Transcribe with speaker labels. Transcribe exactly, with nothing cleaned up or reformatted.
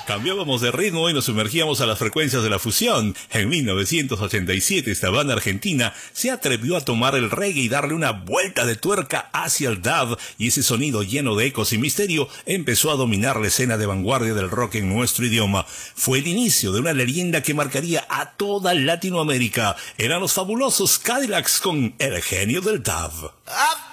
Speaker 1: Cambiábamos de ritmo y nos sumergíamos a las frecuencias de la fusión. En mil novecientos ochenta y siete, esta banda argentina se atrevió a tomar el reggae y darle una vuelta de tuerca hacia el dub, y ese sonido lleno de ecos y misterio empezó a dominar la escena de vanguardia del rock en nuestro idioma. Fue el inicio de una leyenda que marcaría a toda Latinoamérica. Eran los fabulosos Cadillacs con El genio del dub.